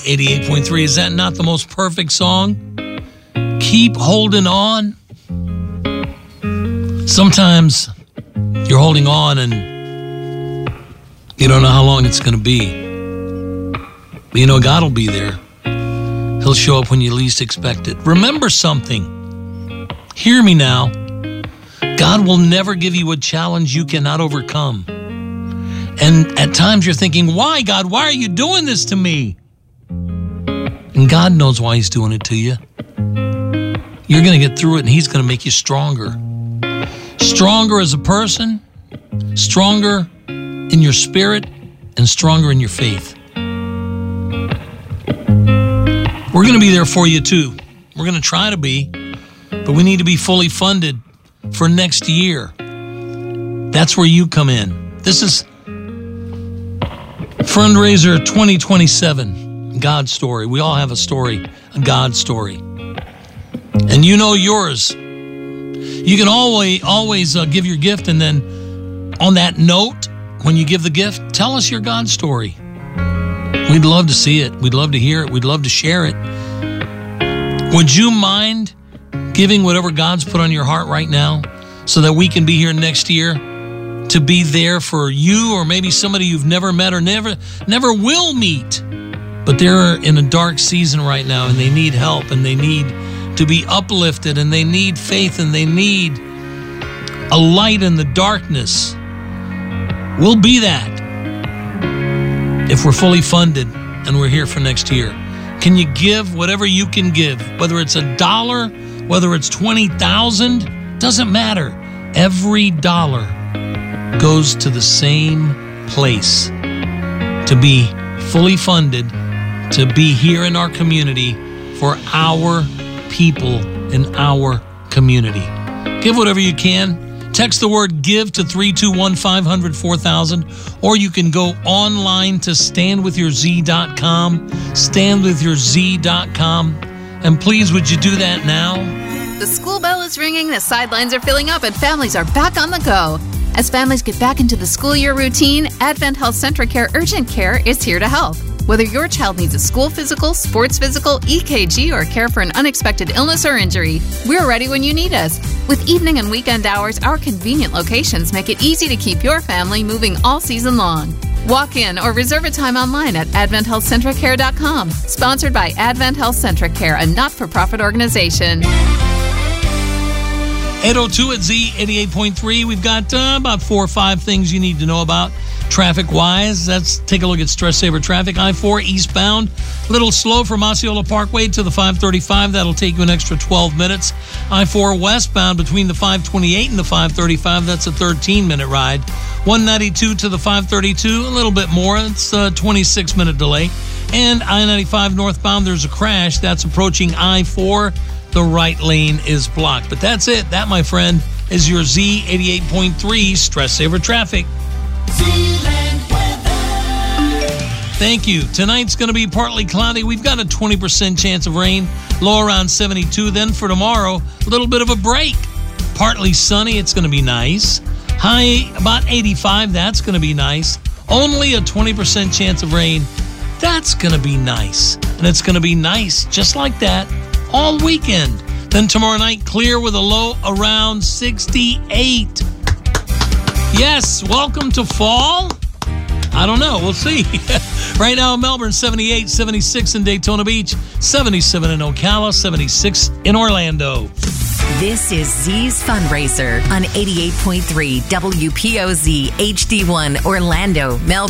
88.3. Is that not the most perfect song? Keep holding on. Sometimes you're holding on and you don't know how long it's going to be. But you know God will be there. He'll show up when you least expect it. Remember something. Hear me now. God will never give you a challenge you cannot overcome. And at times you're thinking, why, God? Why are you doing this to me? And God knows why He's doing it to you. You're going to get through it, and He's going to make you stronger. Stronger as a person, stronger in your spirit, and stronger in your faith. We're going to be there for you too. We're going to try to be, but we need to be fully funded for next year. That's where you come in. This is Fundraiser 2027, God's story. We all have a story, a God story. And you know yours. You can always give your gift, and then on that note, when you give the gift, tell us your God story. We'd love to see it. We'd love to hear it. We'd love to share it. Would you mind giving whatever God's put on your heart right now so that we can be here next year to be there for you, or maybe somebody you've never met or never will meet, but they're in a dark season right now and they need help and they need to be uplifted and they need faith and they need a light in the darkness. We'll be that if we're fully funded and we're here for next year. Can you give whatever you can give? Whether it's $1, whether it's 20,000, doesn't matter. Every dollar goes to the same place to be fully funded, to be here in our community for our people in our community. Give whatever you can. Text the word GIVE to 321-500-4000, or you can go online to standwithyourz.com, standwithyourz.com, and please, would you do that now? The school bell is ringing, the sidelines are filling up, and families are back on the go. As families get back into the school year routine, Advent Health Centracare Urgent Care is here to help. Whether your child needs a school physical, sports physical, EKG, or care for an unexpected illness or injury, we're ready when you need us. With evening and weekend hours, our convenient locations make it easy to keep your family moving all season long. Walk in or reserve a time online at AdventHealthCentricare.com. Sponsored by Advent Health Centracare, a not-for-profit organization. 802 at Z 88.3. We've got about 4 or 5 things you need to know about traffic-wise. Let's take a look at Stress Saver traffic. I-4 eastbound, a little slow from Osceola Parkway to the 535. That'll take you an extra 12 minutes. I-4 westbound between the 528 and the 535. That's a 13-minute ride. 192 to the 532, a little bit more. It's a 26-minute delay. And I-95 northbound, there's a crash. That's approaching I-4. The right lane is blocked. But that's it. That, my friend, is your Z 88.3 Stress Saver traffic. Thank you. Tonight's going to be partly cloudy. We've got a 20% chance of rain, low around 72. Then for tomorrow, a little bit of a break. Partly sunny. It's going to be nice. High about 85. That's going to be nice. Only a 20% chance of rain. That's going to be nice. And it's going to be nice just like that all weekend. Then tomorrow night, clear with a low around 68. Yes, welcome to fall. I don't know. We'll see. Right now in Melbourne, 78, 76 in Daytona Beach, 77 in Ocala, 76 in Orlando. This is Z's Fundraiser on 88.3 WPOZ HD1 Orlando, Melbourne.